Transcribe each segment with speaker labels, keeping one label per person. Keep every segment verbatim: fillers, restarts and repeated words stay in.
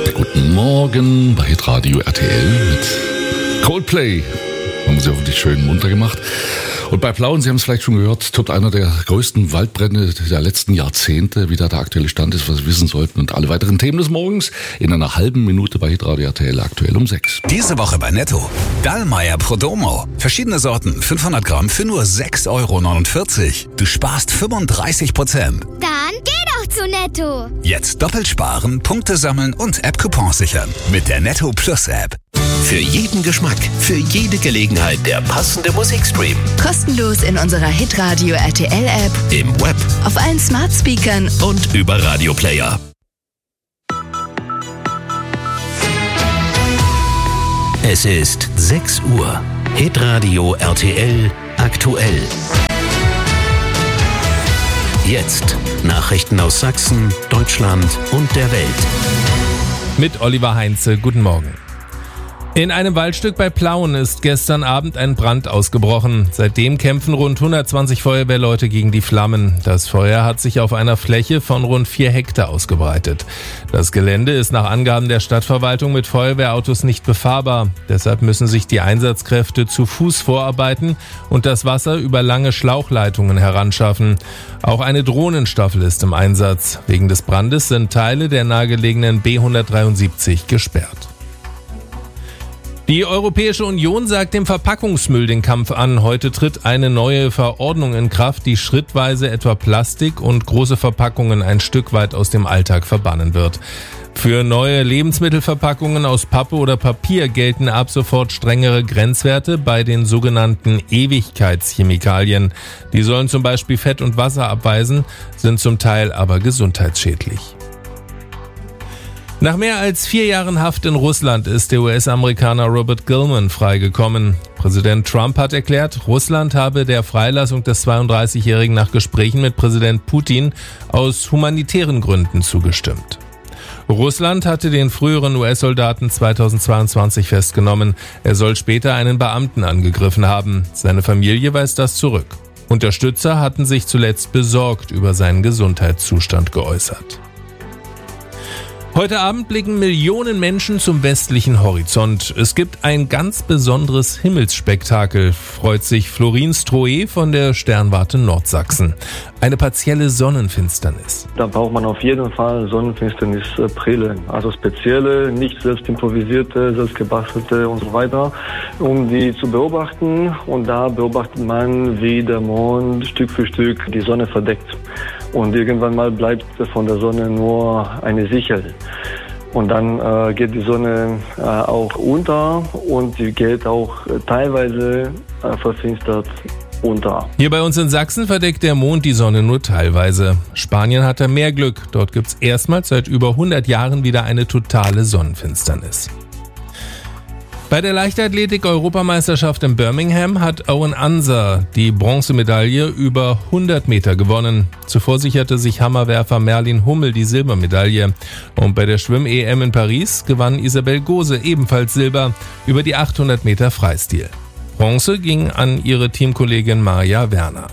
Speaker 1: Guten Morgen bei Hitradio R T L mit Coldplay. Haben sie hoffentlich schön munter gemacht. Und bei Plauen, Sie haben es vielleicht schon gehört, tobt einer der größten Waldbrände der letzten Jahrzehnte. Wie da der aktuelle Stand ist, was Sie wissen sollten. Und alle weiteren Themen des Morgens in einer halben Minute bei Hitradio R T L, aktuell um sechs.
Speaker 2: Diese Woche bei Netto. Dallmayr Prodomo. Verschiedene Sorten, fünfhundert Gramm für nur sechs Euro neunundvierzig. Du sparst fünfunddreißig Prozent.
Speaker 3: Dann geh doch zu Netto.
Speaker 2: Jetzt doppelt sparen, Punkte sammeln und App-Coupons sichern. Mit der Netto Plus App.
Speaker 4: Für jeden Geschmack, für jede Gelegenheit der passende Musikstream.
Speaker 5: Kostenlos in unserer Hitradio R T L App,
Speaker 4: Im Web
Speaker 5: auf allen Smart Speakern
Speaker 4: und über Radioplayer. Es ist sechs Uhr. Hitradio R T L aktuell. Jetzt Nachrichten aus Sachsen, Deutschland und der Welt.
Speaker 6: Mit Oliver Heinze, guten Morgen. In einem Waldstück bei Plauen ist gestern Abend ein Brand ausgebrochen. Seitdem kämpfen rund hundertzwanzig Feuerwehrleute gegen die Flammen. Das Feuer hat sich auf einer Fläche von rund vier Hektar ausgebreitet. Das Gelände ist nach Angaben der Stadtverwaltung mit Feuerwehrautos nicht befahrbar. Deshalb müssen sich die Einsatzkräfte zu Fuß vorarbeiten und das Wasser über lange Schlauchleitungen heranschaffen. Auch eine Drohnenstaffel ist im Einsatz. Wegen des Brandes sind Teile der nahegelegenen B hundertdreiundsiebzig gesperrt. Die Europäische Union sagt dem Verpackungsmüll den Kampf an. Heute tritt eine neue Verordnung in Kraft, die schrittweise etwa Plastik und große Verpackungen ein Stück weit aus dem Alltag verbannen wird. Für neue Lebensmittelverpackungen aus Pappe oder Papier gelten ab sofort strengere Grenzwerte bei den sogenannten Ewigkeitschemikalien. Die sollen zum Beispiel Fett und Wasser abweisen, sind zum Teil aber gesundheitsschädlich. Nach mehr als vier Jahren Haft in Russland ist der U S-Amerikaner Robert Gilman freigekommen. Präsident Trump hat erklärt, Russland habe der Freilassung des zweiunddreißigjährigen nach Gesprächen mit Präsident Putin aus humanitären Gründen zugestimmt. Russland hatte den früheren U S-Soldaten zweitausendzweiundzwanzig festgenommen. Er soll später einen Beamten angegriffen haben. Seine Familie weist das zurück. Unterstützer hatten sich zuletzt besorgt über seinen Gesundheitszustand geäußert. Heute Abend blicken Millionen Menschen zum westlichen Horizont. Es gibt ein ganz besonderes Himmelsspektakel, freut sich Florin Strohe von der Sternwarte Nordsachsen. Eine partielle Sonnenfinsternis.
Speaker 7: Da braucht man auf jeden Fall Sonnenfinsternisbrille, also spezielle, nicht selbst improvisierte, selbst gebastelte und so weiter, um die zu beobachten. Und da beobachtet man, wie der Mond Stück für Stück die Sonne verdeckt. Und irgendwann mal bleibt von der Sonne nur eine Sichel. Und dann äh, geht die Sonne äh, auch unter und sie geht auch äh, teilweise äh, verfinstert unter.
Speaker 6: Hier bei uns in Sachsen verdeckt der Mond die Sonne nur teilweise. Spanien hatte mehr Glück. Dort gibt's erstmals seit über hundert Jahren wieder eine totale Sonnenfinsternis. Bei der Leichtathletik-Europameisterschaft in Birmingham hat Owen Anser die Bronzemedaille über hundert Meter gewonnen. Zuvor sicherte sich Hammerwerfer Merlin Hummel die Silbermedaille. Und bei der Schwimm-E M in Paris gewann Isabel Gose ebenfalls Silber über die achthundert Meter Freistil. Bronze ging an ihre Teamkollegin Maja Werner.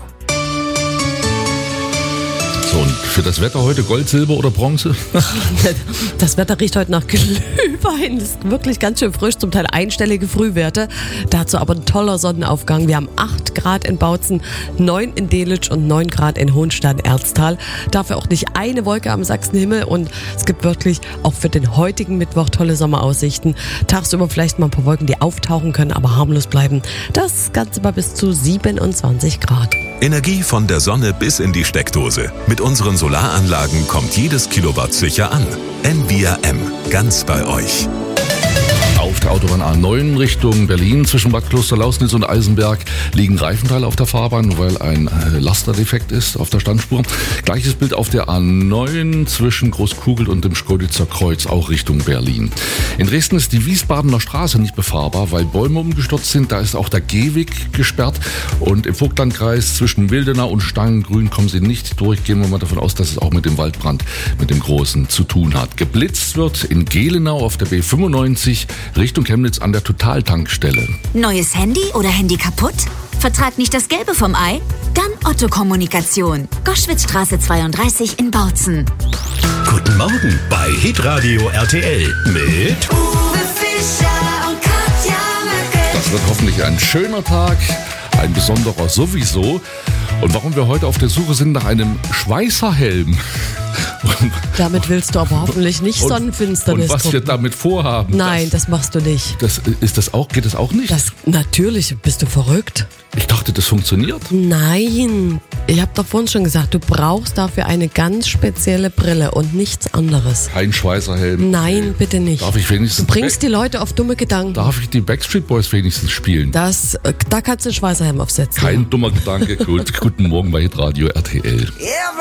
Speaker 1: So, und für das Wetter heute Gold, Silber oder Bronze?
Speaker 8: Das Wetter riecht heute nach Glühwein. Das ist wirklich ganz schön frisch, zum Teil einstellige Frühwerte. Dazu aber ein toller Sonnenaufgang. Wir haben acht Grad in Bautzen, neun in Delitzsch und neun Grad in Hohenstein-Erztal. Dafür auch nicht eine Wolke am Sachsenhimmel und es gibt wirklich auch für den heutigen Mittwoch tolle Sommeraussichten. Tagsüber vielleicht mal ein paar Wolken, die auftauchen können, aber harmlos bleiben. Das Ganze mal bis zu siebenundzwanzig Grad.
Speaker 9: Energie von der Sonne bis in die Steckdose. Mit unseren Solaranlagen kommt jedes Kilowatt sicher an. N V R M, ganz bei euch.
Speaker 1: Auf der Autobahn A neun Richtung Berlin zwischen Bad Kloster-Lausnitz und Eisenberg liegen Reifenteile auf der Fahrbahn, weil ein Lasterdefekt ist auf der Standspur. Gleiches Bild auf der A neun zwischen Großkugel und dem Schkoditzer Kreuz, auch Richtung Berlin. In Dresden ist die Wiesbadener Straße nicht befahrbar, weil Bäume umgestürzt sind. Da ist auch der Gehweg gesperrt. Und im Vogtlandkreis zwischen Wildenau und Stangengrün kommen sie nicht durch. Gehen wir mal davon aus, dass es auch mit dem Waldbrand, mit dem Großen, zu tun hat. Geblitzt wird in Gelenau auf der B fünfundneunzig Richtung Chemnitz an der Totaltankstelle.
Speaker 3: Neues Handy oder Handy kaputt? Vertrag nicht das Gelbe vom Ei? Dann
Speaker 10: Otto Kommunikation. Goschwitzstraße zweiunddreißig in Bautzen.
Speaker 4: Guten Morgen bei Hitradio R T L mit
Speaker 3: Uwe Fischer und Katja Möcke.
Speaker 1: Das wird hoffentlich ein schöner Tag, ein besonderer sowieso. Und warum wir heute auf der Suche sind nach einem Schweißerhelm.
Speaker 8: Damit willst du aber hoffentlich nicht
Speaker 1: und,
Speaker 8: Sonnenfinsternis
Speaker 1: Und was
Speaker 8: drucken.
Speaker 1: wir damit vorhaben.
Speaker 8: Nein, das, das machst du nicht.
Speaker 1: Das, ist das auch, geht das auch nicht?
Speaker 8: Das, natürlich, bist du verrückt?
Speaker 1: Ich dachte, das funktioniert.
Speaker 8: Nein, ich habe doch vorhin schon gesagt, du brauchst dafür eine ganz spezielle Brille und nichts anderes.
Speaker 1: Kein Schweißerhelm.
Speaker 8: Nein, bitte nicht.
Speaker 1: Darf ich wenigstens
Speaker 8: Du bringst die Leute auf dumme Gedanken.
Speaker 1: Darf ich die Backstreet Boys wenigstens spielen?
Speaker 8: Das, da kannst du einen Schweißerhelm aufsetzen.
Speaker 1: Kein dummer Gedanke. Gut, guten Morgen bei Hitradio R T L.